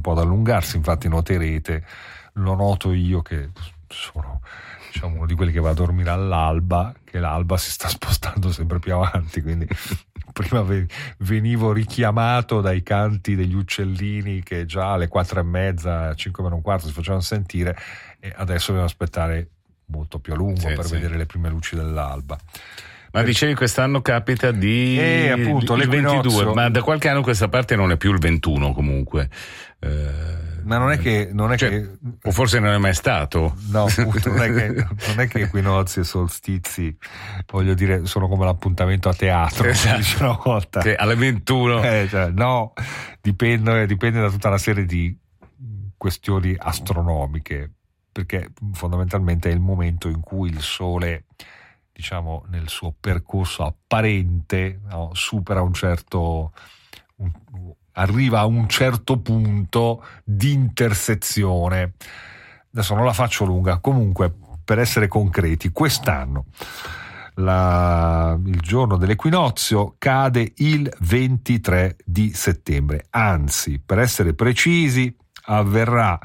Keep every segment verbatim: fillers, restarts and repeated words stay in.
po' ad allungarsi, infatti noterete, lo noto io che sono, diciamo, uno di quelli che va a dormire all'alba, che l'alba si sta spostando sempre più avanti, quindi prima venivo richiamato dai canti degli uccellini che già alle quattro e mezza, cinque meno un quarto si facevano sentire, e adesso dobbiamo aspettare molto più a lungo sì, per sì. vedere le prime luci dell'alba. Ma dicevi quest'anno capita di eh, appunto, il ventidue, ma da qualche anno questa parte non è più il ventuno comunque. Eh, ma non è che non è cioè, che o forse non è mai stato. No, appunto, non è che non è che equinozi e solstizi, voglio dire, sono come l'appuntamento a teatro, esatto. dice una volta. Che alle ventuno. Eh, cioè, no, dipende, dipende da tutta una serie di questioni astronomiche, perché fondamentalmente è il momento in cui il Sole, diciamo, nel suo percorso apparente, no, supera un certo un, arriva a un certo punto di intersezione. Adesso non la faccio lunga, comunque per essere concreti, quest'anno la, il giorno dell'equinozio cade il ventitré di settembre, anzi, per essere precisi, avverrà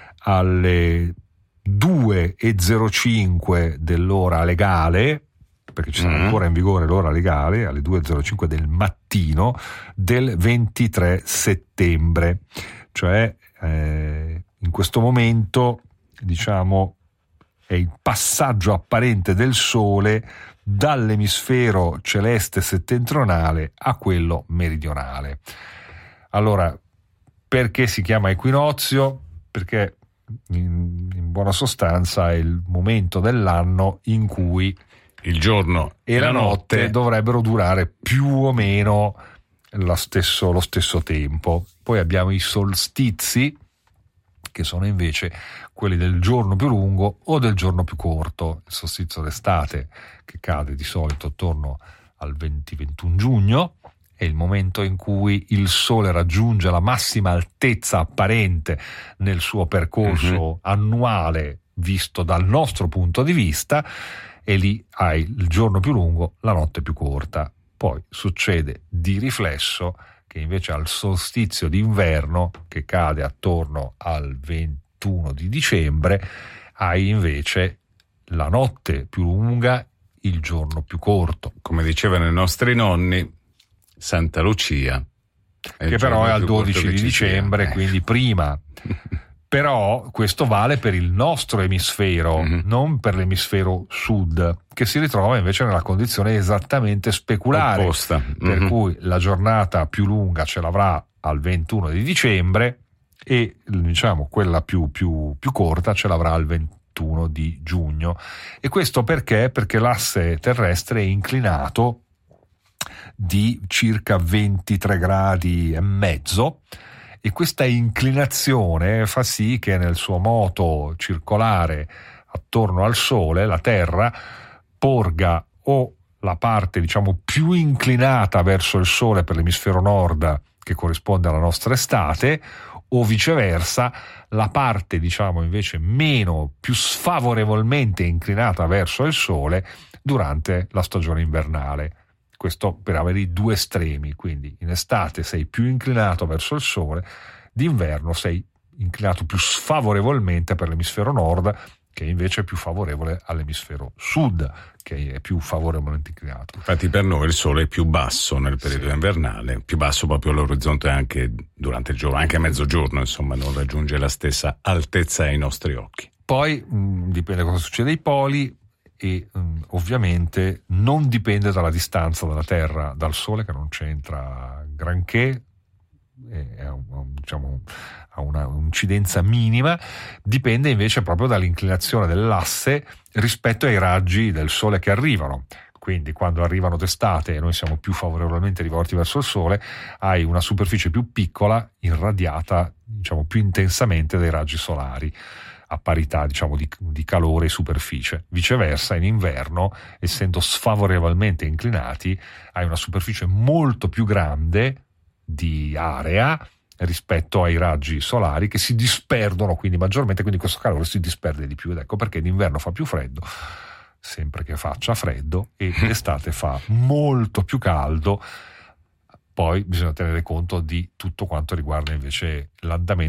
alle due e zero cinque dell'ora legale, perché ci sarà mm. ancora in vigore l'ora legale, alle due e zero cinque del mattino del ventitré settembre, cioè eh, in questo momento, diciamo, è il passaggio apparente del Sole dall'emisfero celeste settentrionale a quello meridionale. Allora, perché si chiama equinozio? Perché in, in buona sostanza è il momento dell'anno in cui il giorno e la notte, notte dovrebbero durare più o meno lo stesso, lo stesso tempo. Poi abbiamo i solstizi, che sono invece quelli del giorno più lungo o del giorno più corto. Il solstizio d'estate, che cade di solito attorno al venti ventuno giugno, è il momento in cui il Sole raggiunge la massima altezza apparente nel suo percorso mm-hmm. annuale visto dal nostro punto di vista, e lì hai il giorno più lungo, la notte più corta. Poi succede di riflesso che invece al solstizio d'inverno, che cade attorno al ventuno di dicembre, hai invece la notte più lunga, il giorno più corto. Come dicevano i nostri nonni, Santa Lucia, che però è al dodici di dicembre, eh. quindi prima. Però questo vale per il nostro emisfero, mm-hmm. non per l'emisfero sud, che si ritrova invece nella condizione esattamente speculare, opposta. Mm-hmm. Per cui la giornata più lunga ce l'avrà al ventuno di dicembre e, diciamo, quella più, più, più corta ce l'avrà al ventuno di giugno. E questo perché? Perché l'asse terrestre è inclinato di circa ventitré gradi e mezzo, e questa inclinazione fa sì che nel suo moto circolare attorno al Sole la Terra porga o la parte, diciamo, più inclinata verso il Sole per l'emisfero nord, che corrisponde alla nostra estate, o viceversa la parte, diciamo, invece meno, più sfavorevolmente inclinata verso il Sole durante la stagione invernale. Questo per avere i due estremi, quindi in estate sei più inclinato verso il Sole, d'inverno sei inclinato più sfavorevolmente per l'emisfero nord, che invece è più favorevole all'emisfero sud, che è più favorevolmente inclinato. Infatti per noi il Sole è più basso nel periodo sì. invernale, più basso proprio all'orizzonte anche durante il giorno, anche a mezzogiorno, insomma, non raggiunge la stessa altezza ai nostri occhi. Poi mh, dipende cosa succede ai poli, e um, ovviamente non dipende dalla distanza della Terra dal Sole, che non c'entra granché, è un, un, diciamo, ha una incidenza minima, dipende invece proprio dall'inclinazione dell'asse rispetto ai raggi del Sole che arrivano. Quindi quando arrivano d'estate e noi siamo più favorevolmente rivolti verso il Sole, hai una superficie più piccola irradiata, diciamo, più intensamente dai raggi solari, a parità, diciamo, di, di calore e superficie. Viceversa, in inverno, essendo sfavorevolmente inclinati, hai una superficie molto più grande di area rispetto ai raggi solari, che si disperdono quindi maggiormente, quindi questo calore si disperde di più, ed ecco perché d'inverno fa più freddo, sempre che faccia freddo, e d'estate fa molto più caldo. Poi bisogna tenere conto di tutto quanto riguarda invece l'andamento